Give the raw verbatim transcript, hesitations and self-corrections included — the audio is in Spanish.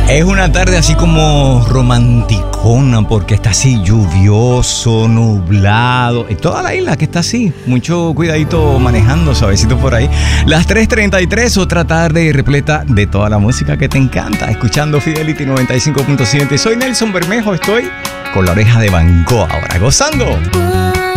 Es una tarde así como romanticona porque está así lluvioso, nublado. Y toda la isla que está así. Mucho cuidadito manejando, suavecito por ahí. Las tres treinta y tres, otra tarde repleta de toda la música que te encanta. Escuchando Fidelity noventa y cinco punto siete. Soy Nelson Bermejo, estoy con la oreja de Van Gogh ahora, gozando.